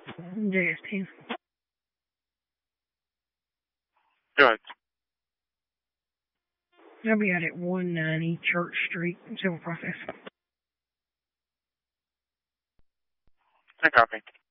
JST. Go ahead. I'll be out at 190 Church Street, civil process. I copy.